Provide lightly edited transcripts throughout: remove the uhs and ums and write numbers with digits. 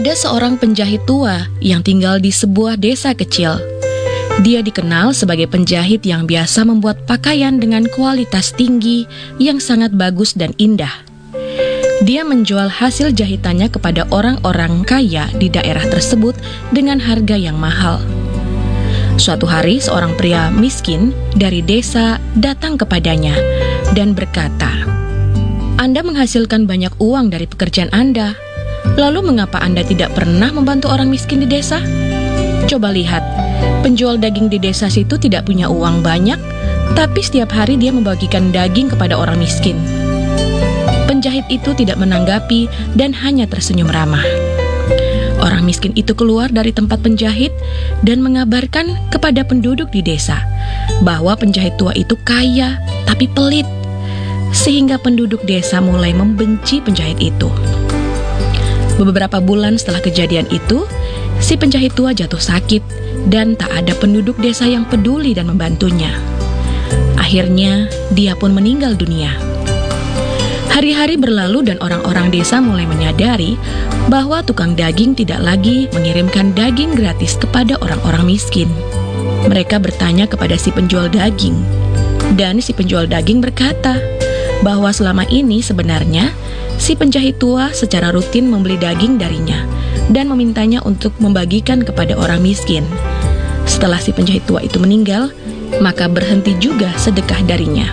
Ada seorang penjahit tua yang tinggal di sebuah desa kecil. Dia dikenal sebagai penjahit yang biasa membuat pakaian dengan kualitas tinggi yang sangat bagus dan indah. Dia menjual hasil jahitannya kepada orang-orang kaya di daerah tersebut dengan harga yang mahal. Suatu hari, seorang pria miskin dari desa datang kepadanya dan berkata, "Anda menghasilkan banyak uang dari pekerjaan Anda. Lalu mengapa Anda tidak pernah membantu orang miskin di desa? Coba lihat, penjual daging di desa situ tidak punya uang banyak, tapi setiap hari dia membagikan daging kepada orang miskin." Penjahit itu tidak menanggapi dan hanya tersenyum ramah. Orang miskin itu keluar dari tempat penjahit dan mengabarkan kepada penduduk di desa bahwa penjahit tua itu kaya tapi pelit, sehingga penduduk desa mulai membenci penjahit itu. Beberapa bulan setelah kejadian itu, si penjahit tua jatuh sakit dan tak ada penduduk desa yang peduli dan membantunya. Akhirnya, dia pun meninggal dunia. Hari-hari berlalu dan orang-orang desa mulai menyadari bahwa tukang daging tidak lagi mengirimkan daging gratis kepada orang-orang miskin. Mereka bertanya kepada si penjual daging, dan si penjual daging berkata bahwa selama ini sebenarnya si penjahit tua secara rutin membeli daging darinya dan memintanya untuk membagikan kepada orang miskin. Setelah si penjahit tua itu meninggal, maka berhenti juga sedekah darinya.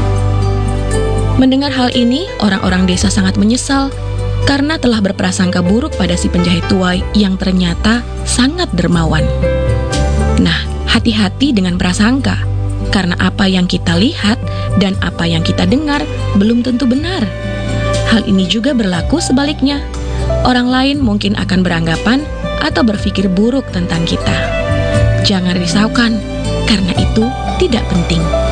Mendengar hal ini, orang-orang desa sangat menyesal karena telah berprasangka buruk pada si penjahit tua yang ternyata sangat dermawan. Nah, hati-hati dengan prasangka, karena apa yang kita lihat dan apa yang kita dengar belum tentu benar. Hal ini juga berlaku sebaliknya. Orang lain mungkin akan beranggapan atau berpikir buruk tentang kita. Jangan risaukan, karena itu tidak penting.